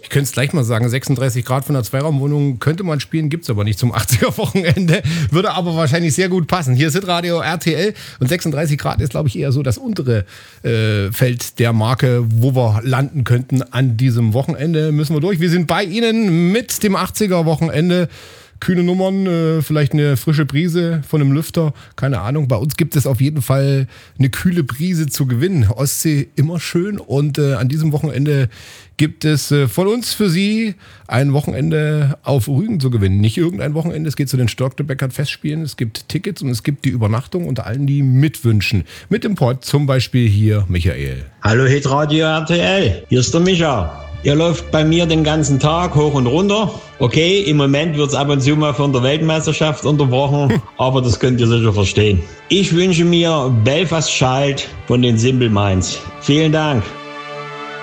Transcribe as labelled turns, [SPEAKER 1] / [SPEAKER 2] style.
[SPEAKER 1] Ich könnte es gleich mal sagen, 36 Grad von einer Zweiraumwohnung könnte man spielen, gibt es aber nicht zum 80er-Wochenende. Würde aber wahrscheinlich sehr gut passen. Hier ist Hitradio RTL und 36 Grad ist, glaube ich, eher so das untere Feld der Marke, wo wir landen könnten an diesem Wochenende. Müssen wir durch. Wir sind bei Ihnen mit dem 80er-Wochenende. Kühne Nummern, vielleicht eine frische Brise von einem Lüfter, keine Ahnung. Bei uns gibt es auf jeden Fall eine kühle Brise zu gewinnen. Ostsee immer schön und an diesem Wochenende gibt es von uns für Sie ein Wochenende auf Rügen zu gewinnen. Nicht irgendein Wochenende, es geht zu den Störtebeckert Festspielen, es gibt Tickets und es gibt die Übernachtung unter allen, die mitwünschen. Mit dem Pod zum Beispiel hier Michael.
[SPEAKER 2] Hallo Hitradio RTL, hier ist der Micha. Ihr läuft bei mir den ganzen Tag hoch und runter. Okay, im Moment wird es ab und zu mal von der Weltmeisterschaft unterbrochen, aber das könnt ihr sicher verstehen. Ich wünsche mir Belfast Child von den Simple Minds. Vielen Dank.